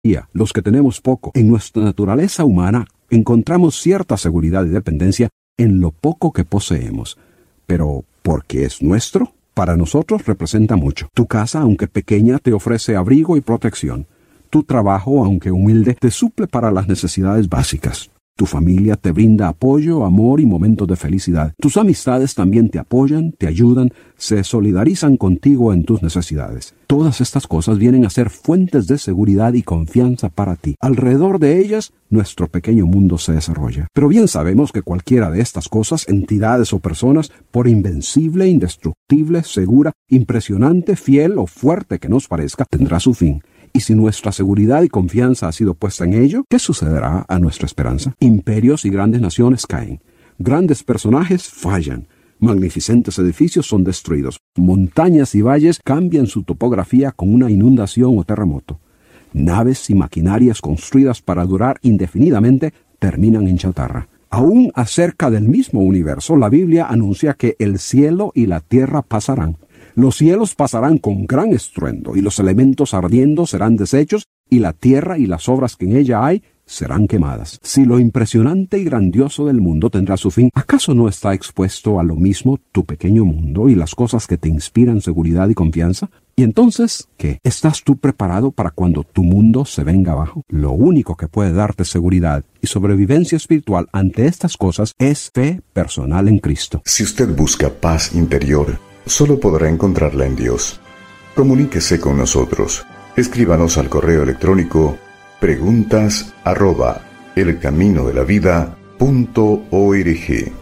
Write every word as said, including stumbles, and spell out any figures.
los que tenemos poco. En nuestra naturaleza humana encontramos cierta seguridad y dependencia en lo poco que poseemos. Pero, ¿porque es nuestro? Para nosotros representa mucho. Tu casa, aunque pequeña, te ofrece abrigo y protección. Tu trabajo, aunque humilde, te suple para las necesidades básicas. Tu familia te brinda apoyo, amor y momentos de felicidad. Tus amistades también te apoyan, te ayudan, se solidarizan contigo en tus necesidades. Todas estas cosas vienen a ser fuentes de seguridad y confianza para ti. Alrededor de ellas, nuestro pequeño mundo se desarrolla. Pero bien sabemos que cualquiera de estas cosas, entidades o personas, por invencible, indestructible, segura, impresionante, fiel o fuerte que nos parezca, tendrá su fin. Y si nuestra seguridad y confianza ha sido puesta en ello, ¿qué sucederá a nuestra esperanza? Imperios y grandes naciones caen. Grandes personajes fallan. Magnificentes edificios son destruidos. Montañas y valles cambian su topografía con una inundación o terremoto. Naves y maquinarias construidas para durar indefinidamente terminan en chatarra. Aún acerca del mismo universo, la Biblia anuncia que el cielo y la tierra pasarán. Los cielos pasarán con gran estruendo, y los elementos ardiendo serán deshechos, y la tierra y las obras que en ella hay serán quemadas. Si lo impresionante y grandioso del mundo tendrá su fin, ¿acaso no está expuesto a lo mismo tu pequeño mundo y las cosas que te inspiran seguridad y confianza? ¿Y entonces qué? ¿Estás tú preparado para cuando tu mundo se venga abajo? Lo único que puede darte seguridad y sobrevivencia espiritual ante estas cosas es fe personal en Cristo. Si usted busca paz interior, solo podrá encontrarla en Dios. Comuníquese con nosotros. Escríbanos al correo electrónico preguntas arroba elcaminodelavida punto org.